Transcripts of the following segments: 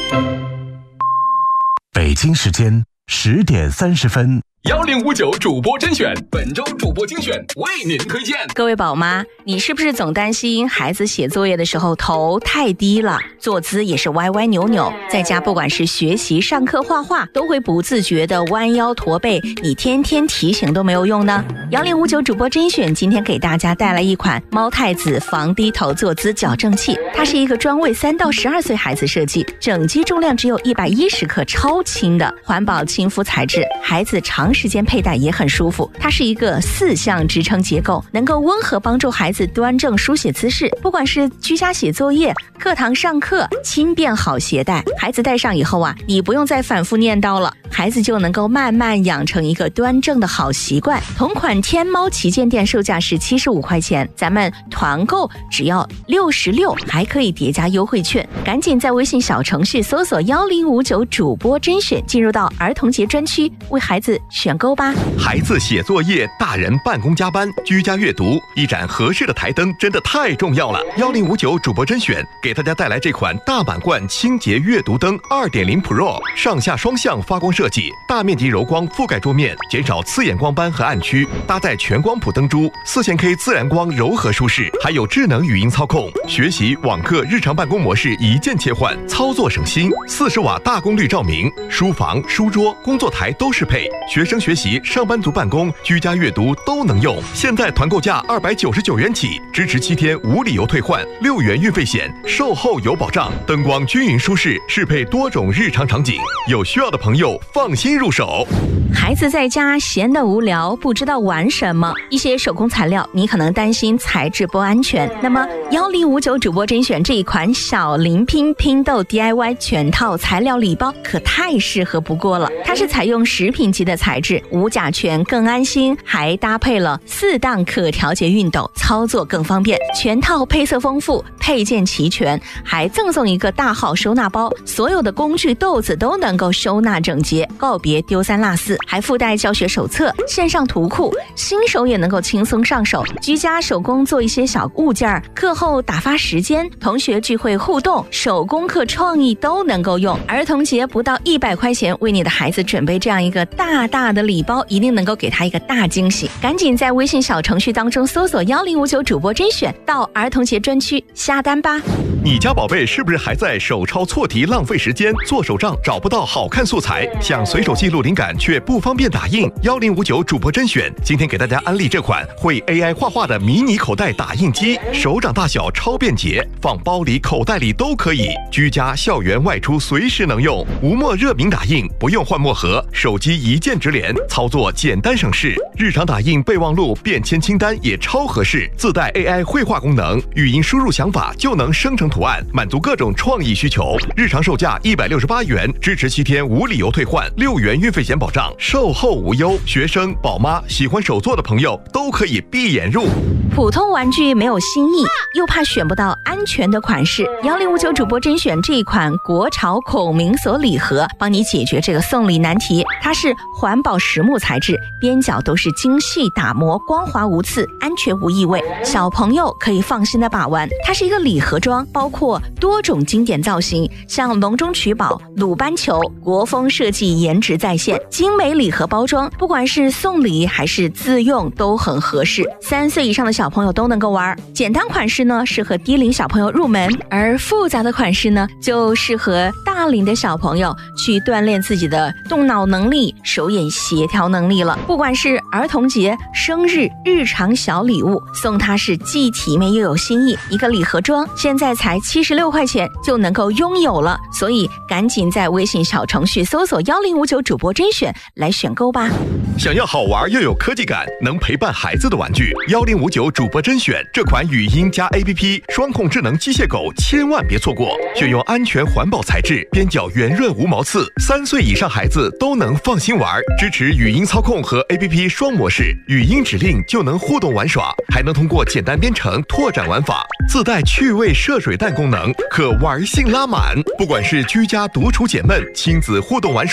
北京时间10点30分。 1059主播甄选，本周主播精选为您推荐。 各位宝妈，你是不是总担心孩子写作业的时候头太低了，坐姿也是歪歪扭扭，在家不管是学习、上课、画画，都会不自觉的弯腰驼背，你天天提醒都没有用呢？1059主播甄选今天给大家带来一款猫太子防低头坐姿矫正器，它是一个专为3到12岁孩子设计，整机重量只有110克，超轻的环保亲肤材质，孩子长时间佩戴也很舒服。它是一个4项支撑结构，能够温和帮助孩子端正书写姿势，不管是居家写作业、课堂上课，轻便好携带。孩子戴上以后啊，你不用再反复念叨了，孩子就能够慢慢养成一个端正的好习惯。同款天猫旗舰店售价是75块钱，咱们团购只要66，还可以叠加优惠券。赶紧在微信小程序搜索1059主播甄选，进入到儿童节专区，为孩子选购吧。 孩子写作业，大人办公加班，居家阅读，一盏合适的台灯真的太重要了。1059主播甄选给大家带来这款大满贯清洁阅读灯 2.0 Pro， 上下双向发光设计，大面积柔光覆盖桌面，减少刺眼光斑和暗区，搭载全光谱灯珠，4000K 自然光柔和舒适，还有智能语音操控，学习、网课、日常办公模式一键切换，操作省心。40瓦大功率照明，书房、书桌、工作台都适配，学生学习、上班族办公、居家阅读都能用。现在团购价299元起，支持7天无理由退换，6元运费险，售后有保障。灯光均匀舒适，适配多种日常场景，有需要的朋友放心入手。 孩子在家闲得无聊，不知道玩什么，一些手工材料你可能担心材质不安全，那么1059主播甄选这一款小灵拼拼豆 DIY 全套材料礼包可太适合不过了。它是采用食品级的材质，无甲醛更安心，还搭配了4档可调节熨斗，操作更方便。全套配色丰富，配件齐全，还赠送一个大号收纳包，所有的工具豆子都能够收纳整洁，告别丢三落四，还附带教学手册、线上图库，新手也能够轻松上手。居家手工做一些小物件，课后打发时间，同学聚会互动，手工课创意都能够用。儿童节不到100块钱，为你的孩子准备这样一个大大的礼包，一定能够给他一个大惊喜。赶紧在微信小程序当中搜索1059主播甄选，到儿童节专区下单吧。 你家宝贝是不是还在手抄错题浪费时间，做手账找不到好看素材，想随手记录灵感却不方便打印？1059主播甄选今天给大家安利这款会 AI 画画的迷你口袋打印机，手掌大小超便捷，放包里口袋里都可以，居家校园外出随时能用，无墨热敏打印，不用换墨盒，手机一键直连，操作简单省事，日常打印备忘录便签清单也超合适，自带 AI 绘画功能，语音输入想法就能生成图案，满足各种创意需求。日常售价168元，支持7天无理由退换，6元运费险保障，售后无忧。学生、宝妈、喜欢手作的朋友都可以闭眼入。 普通玩具没有新意，又怕选不到安全的款式，1059主播甄选这一款国潮孔明锁礼盒，帮你解决这个送礼难题。它是环保实木材质，边角都是精细打磨，光滑无刺，安全无异味，小朋友可以放心的把玩。它是一个礼盒装，包括多种经典造型，像隆中取宝、鲁班球，国风设计，颜值在线，精美礼盒包装，不管是送礼还是自用都很合适，3岁以上的小朋友都能够玩。简单款式呢适合低龄小朋友入门，而复杂的款式呢就适合大龄的小朋友去锻炼自己的动脑能力、手眼协调能力了。不管是儿童节、生日、日常小礼物，送它是既体面又有新意。一个礼盒装现在才76块钱就能够拥有了，所以赶紧在微信小程序搜索1059主播甄选来选购吧。 想要好玩又有科技感，能陪伴孩子的玩具，1059主播甄选这款语音加 APP 双控智能机械狗千万别错过，选用安全环保材质，边角圆润无毛刺，3岁以上孩子都能放心玩，支持语音操控和 APP 双模式，语音指令就能互动玩耍，还能通过简单编程拓展玩法，自带趣味射水弹功能，可玩性拉满。不管是居家独处解闷、亲子互动玩耍，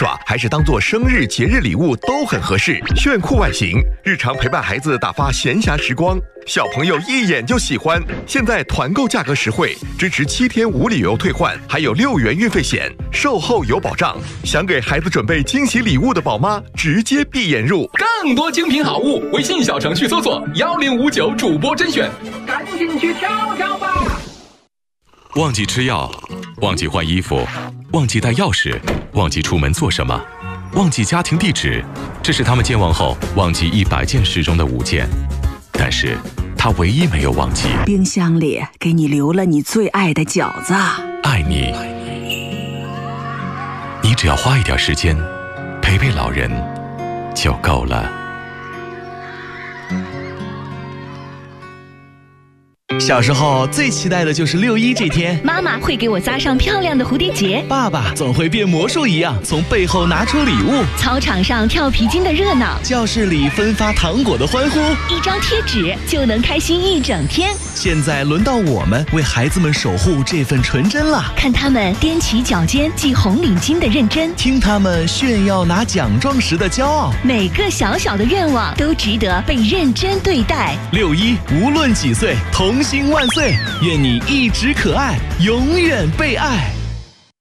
耍，还是当做生日节日礼物都很合适。炫酷外形，日常陪伴孩子打发闲暇时光，小朋友一眼就喜欢。现在团购价格实惠，支持7天无理由退换，还有6元运费险，售后有保障。想给孩子准备惊喜礼物的宝妈，直接闭眼入。 更多精品好物，微信小程序搜索1059主播甄选，赶紧去挑挑吧。 忘记吃药，忘记换衣服，忘记带钥匙，忘记出门做什么，忘记家庭地址，这是他们健忘后忘记100件事中的5件。但是他唯一没有忘记， 冰箱里给你留了你最爱的饺子。 爱你，你只要花一点时间陪陪老人就够了。 小时候最期待的就是6·1这天， 妈妈会给我扎上漂亮的蝴蝶结， 爸爸总会变魔术一样从背后拿出礼物， 操场上跳皮筋的热闹， 教室里分发糖果的欢呼， 一张贴纸就能开心一整天。 现在轮到我们为孩子们守护这份纯真了， 看他们踮起脚尖系红领巾的认真， 听他们炫耀拿奖状时的骄傲， 每个小小的愿望都值得被认真对待。 6·1无论几岁，童心万岁，愿你一直可爱，永远被爱。